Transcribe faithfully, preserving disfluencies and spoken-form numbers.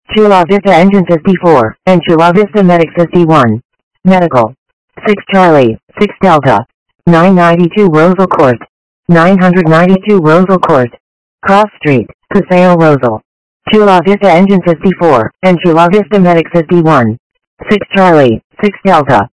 Chula Vista Engine fifty-four, and Chula Vista Medic fifty-one. Medical. six Charlie, six Delta. nine ninety-two Rosal Court. nine ninety-two Rosal Court. Cross Street, Paseo Rosal. Chula Vista Engine fifty-four, and Chula Vista Medic fifty-one. six Charlie, six Delta.